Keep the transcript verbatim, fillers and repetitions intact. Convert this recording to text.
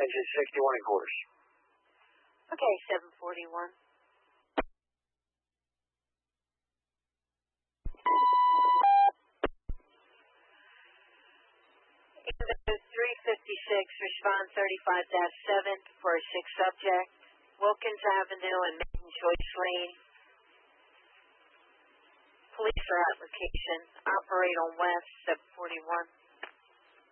Engine sixty-one and quarters. Okay, seven forty-one. three fifty-six, respond thirty-five dash seven for a six subject, Wilkins Avenue and Maiden Choice Lane. Police are at location. Operate on West, seven forty-one.